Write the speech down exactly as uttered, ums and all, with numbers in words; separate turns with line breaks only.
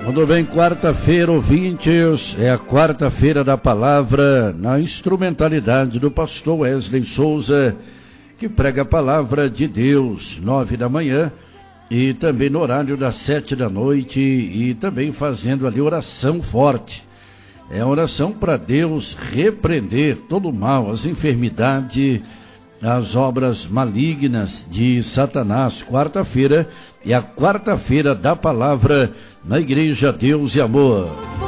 Tudo bem, quarta-feira, ouvintes, é a quarta-feira da palavra, na instrumentalidade do pastor Wesley Souza, que prega a palavra de Deus, nove da manhã, e também no horário das sete da noite, e também fazendo ali oração forte. É a oração para Deus repreender todo o mal, as enfermidades, as obras malignas de Satanás. Quarta-feira é a quarta-feira da palavra na Igreja Deus e Amor.